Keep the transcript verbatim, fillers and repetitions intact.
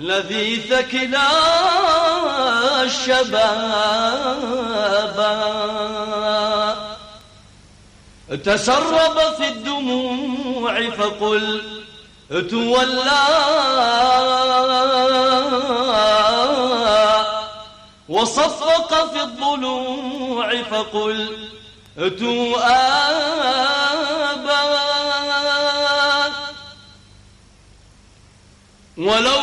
لذيذ كلا الشباب تسرب في الدموع فقل تولى وصفق في الضلوع فقل تؤابى ولو